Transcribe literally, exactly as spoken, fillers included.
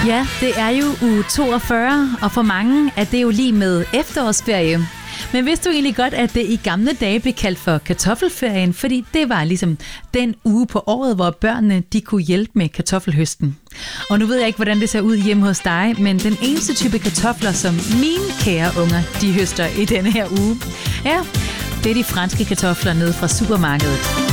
Ja, det er jo uge toogfyrre, og for mange er det jo lige med efterårsferie. Men vidste du egentlig godt, at det i gamle dage blev kaldt for kartoffelferien, fordi det var ligesom den uge på året, hvor børnene de kunne hjælpe med kartoffelhøsten. Og nu ved jeg ikke, hvordan det ser ud hjemme hos dig, men den eneste type kartofler, som mine kære unger, de høster i denne her uge, ja, det er de franske kartofler nede fra supermarkedet.